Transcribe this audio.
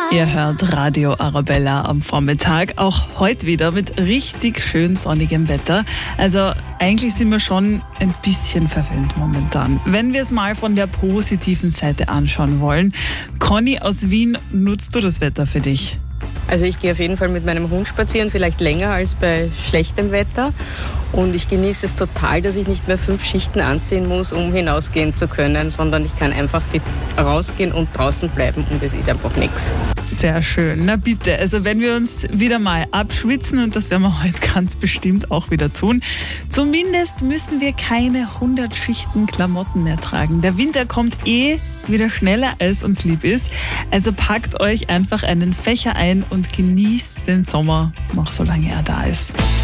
Ihr hört Radio Arabella am Vormittag, auch heute wieder mit richtig schön sonnigem Wetter. Also eigentlich sind wir schon ein bisschen verwöhnt momentan. Wenn wir es mal von der positiven Seite anschauen wollen. Conny aus Wien, nutzt du das Wetter für dich? Also ich gehe auf jeden Fall mit meinem Hund spazieren, vielleicht länger als bei schlechtem Wetter. Und ich genieße es total, dass ich nicht mehr 5 Schichten anziehen muss, um hinausgehen zu können, sondern ich kann einfach rausgehen und draußen bleiben und es ist einfach nichts. Sehr schön. Na bitte, also wenn wir uns wieder mal abschwitzen, und das werden wir heute ganz bestimmt auch wieder tun, zumindest müssen wir keine 100 Schichten Klamotten mehr tragen. Der Winter kommt wieder schneller, als uns lieb ist. Also packt euch einfach einen Fächer ein und genießt den Sommer noch, solange er da ist.